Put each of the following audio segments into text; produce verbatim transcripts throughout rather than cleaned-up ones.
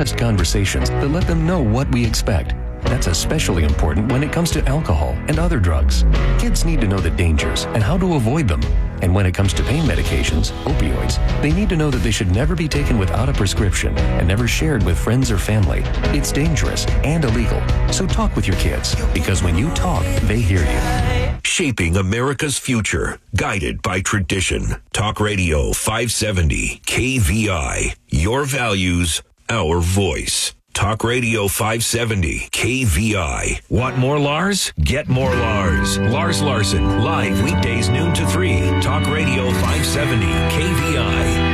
honest conversations that let them know what we expect. That's especially important when it comes to alcohol and other drugs. Kids need to know the dangers and how to avoid them. And when it comes to pain medications, opioids, they need to know that they should never be taken without a prescription and never shared with friends or family. It's dangerous and illegal. So talk with your kids, because when you talk, they hear you. Shaping America's future, guided by tradition. Talk Radio five seventy, K V I. Your values, our voice. Talk Radio five seventy, K V I. Want more Lars? Get more Lars. Lars Larson, live weekdays noon to three. Talk Radio five seventy, K V I.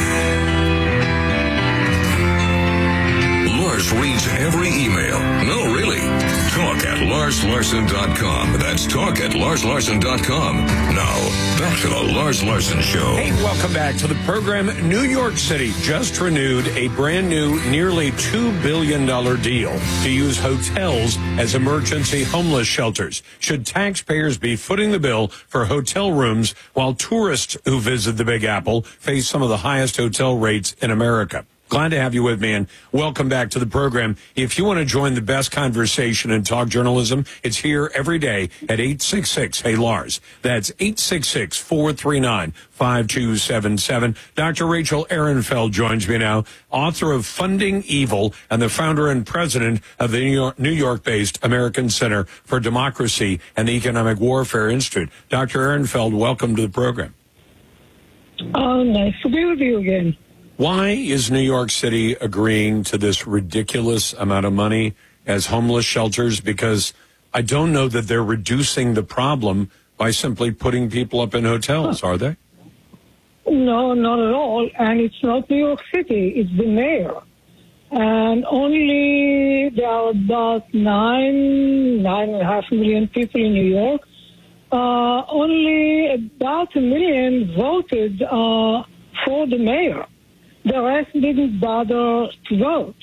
Lars reads every email. No, really. Talk at lars larson dot com. That's talk at lars larson dot com. Now, back to the Lars Larson Show. Hey, welcome back to the program. New York City just renewed a brand new, nearly two billion dollars deal to use hotels as emergency homeless shelters. Should taxpayers be footing the bill for hotel rooms while tourists who visit the Big Apple face some of the highest hotel rates in America? Glad to have you with me, and welcome back to the program. If you want to join the best conversation in talk journalism, it's here every day at eight six six, hey Lars. That's eight six six, four three nine, five two seven seven. Doctor Rachel Ehrenfeld joins me now, author of Funding Evil and the founder and president of the New York, New York-based American Center for Democracy and the Economic Warfare Institute. Doctor Ehrenfeld, welcome to the program. Oh, nice to be with you again. Why is New York City agreeing to this ridiculous amount of money as homeless shelters? Because I don't know that they're reducing the problem by simply putting people up in hotels, are they? No, not at all. And it's not New York City. It's the mayor. And only there are about nine, nine and a half million people in New York. Uh, only about a million voted uh, for the mayor. The rest didn't bother to vote.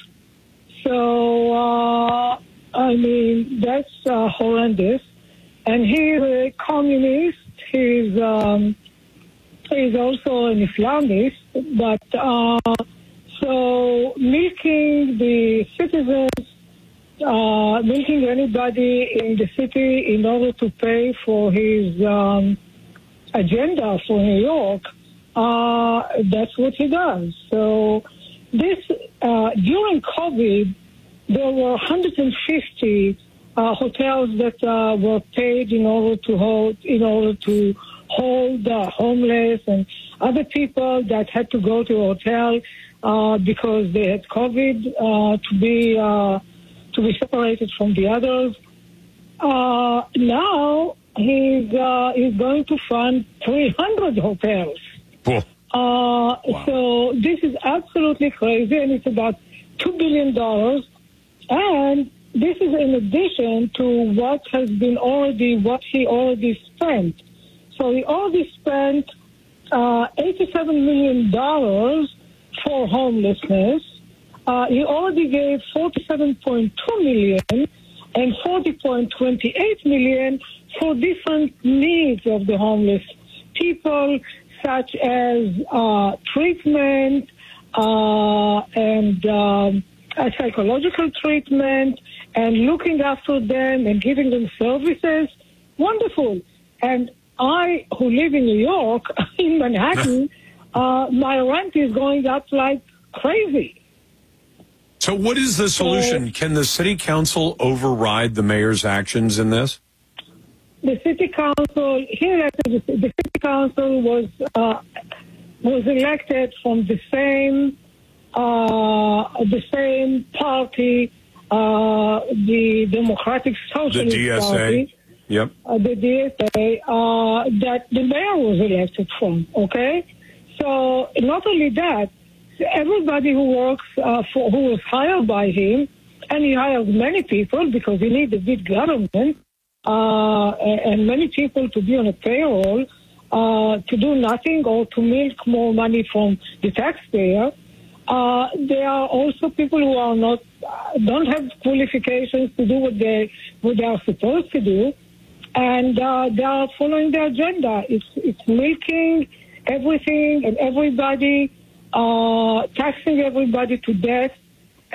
So, uh, I mean, that's uh, horrendous. And he's a communist. He's, um, he's also an Islamist. But, uh, so milking the citizens, uh, milking anybody in the city in order to pay for his um, agenda for New York, Uh, that's what he does. So this, uh, during COVID, there were one hundred fifty uh, hotels that uh, were paid in order to hold, in order to hold uh, homeless and other people that had to go to a hotel uh, because they had COVID uh, to be uh, to be separated from the others. Uh, now he's uh, he's going to fund three hundred hotels. Uh, wow. So this is absolutely crazy, and it's about two billion dollars. And this is in addition to what has been already, what he already spent. So he already spent uh, eighty-seven million dollars for homelessness. Uh, he already gave forty-seven point two million dollars and forty point two eight million dollars for different needs of the homeless people, such as uh, treatment uh, and um, a psychological treatment and looking after them and giving them services. Wonderful. And I, who live in New York, in Manhattan, uh, my rent is going up like crazy. So what is the solution? Uh, Can the city council override the mayor's actions in this? The city council, here the city council was uh, was elected from the same uh, the same party, uh, the Democratic Socialist the D S A. Party. Yep. Uh, the D S A uh, that the mayor was elected from. Okay, so not only that, everybody who works uh, for who was hired by him, and he hired many people because he needs a big government. Uh, and many people to be on a payroll uh, to do nothing or to milk more money from the taxpayer. Uh, there are also people who are not uh, don't have qualifications to do what they what they are supposed to do, and uh, they are following the agenda. It's it's milking everything and everybody, uh, taxing everybody to death.